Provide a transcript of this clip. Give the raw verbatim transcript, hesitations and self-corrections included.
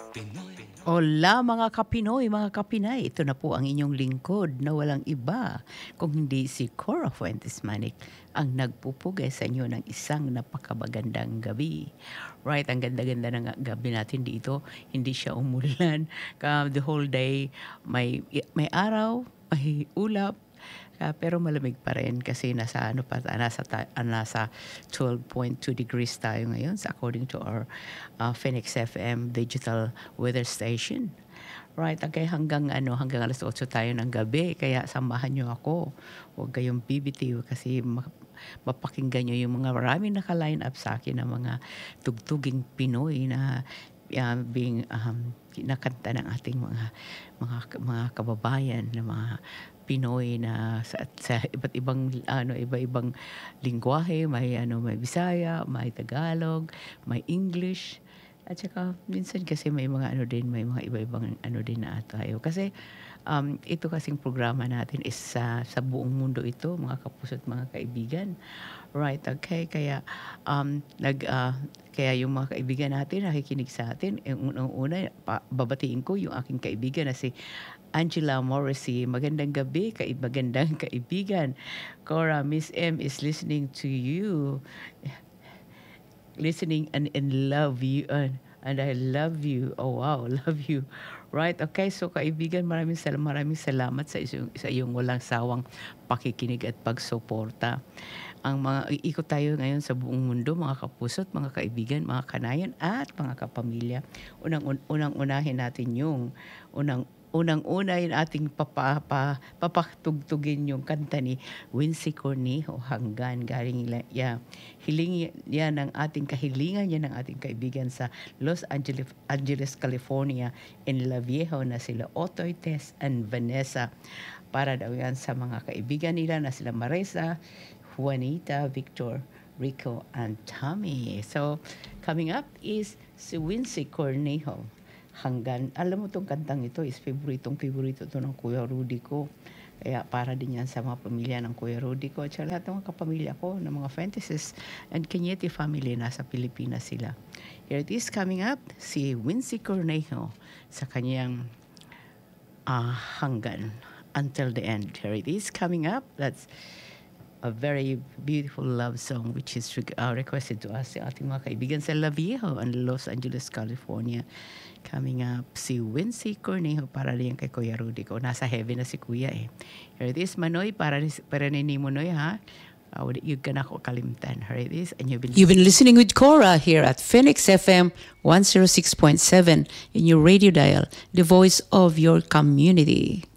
Hola mga Kapinoy, mga Kapinay. Ito na po ang inyong lingkod na walang iba kung hindi si Cora Fuentes Manik ang nagpupugay sa inyo ng isang napakabagandang gabi. Right, ang ganda-ganda ng gabi natin dito. Hindi siya umulan. Uh, the whole day may, may araw, may ulap. Uh, pero malamig pa rin kasi nasa ano pa nasa ta, nasa twelve point two degrees tayo ngayon so according to our uh, Phoenix F M digital weather station. Right, okay, hanggang ano hanggang alas otso tayo ng gabi kaya samahan niyo ako. Huwag kayong bibitiw kasi mapakinggan niyo yung mga maraming naka-line up sa akin ng mga tugtuging Pinoy na uh, being um, kinakanta ng ating mga mga mga kababayan na mga Pinoy na sa, sa iba't ibang ano iba-ibang lingwahe, may ano may Bisaya, may Tagalog, may English at saka minsan kasi may mga ano din may mga iba-ibang ano din na tayo kasi um, ito kasing programa natin is sa sa buong mundo ito mga kapuso at mga kaibigan. Right, okay, kaya um, nag uh, kaya yung mga kaibigan natin nakikinig sa atin, yung unang-una pa, babatiin ko yung aking kaibigan na si Angela Morrissey. Magandang gabi, kaibagandang kaibigan. Cora, Miss M is listening to you. Listening and, and love you. Uh, and I love you. Oh, wow, love you. Right, okay. So, kaibigan, maraming salamat, maraming salamat sa iyong, sa iyong walang sawang pakikinig at pagsuporta. Ang mga iikot tayo ngayon sa buong mundo, mga kapuso at mga kaibigan, mga kanayan at mga kapamilya. Unang, unang unahin natin yung unang Unang-una yung ating papapa, papatugtugin yung kanta ni Wincy Cornejo, Hanggan. Galing yeah, hiling yan ng ating kahilingan yan ng ating kaibigan sa Los Angeles, Angeles, California in La Viejo na sila Otoy, Tess and Vanessa. Para daw yan sa mga kaibigan nila na sila Marisa, Juanita, Victor, Rico, and Tommy. So, coming up is si Wincy Cornejo. Hanggan. Alam mo itong kantang ito is favoritong favorito ito ng Kuya Rudy ko. Kaya para din yan sa mga pamilya ng Kuya Rudy ko at sa lahat ng mga kapamilya ko ng mga Fantasies and Cañete family nasa Pilipinas sila. Here it is coming up, si Wincy Cornejo sa kanyang uh, Hanggan Until the End. Here it is coming up. That's a very beautiful love song which is uh, requested to us sa ating mga kaibigan sa La Viejo and Los Angeles, California. Coming up, si Wincy Cornejo para rin kay Kuya Rudy ko. Nasa heaven na si Kuya eh. Here it is, Manoy, para, para ni Monoy ha. Uh, yung ka na ko kalimtan. Here it is. And you've been, you've been listening with Cora here at Phoenix F M one oh six point seven in your radio dial, the voice of your community.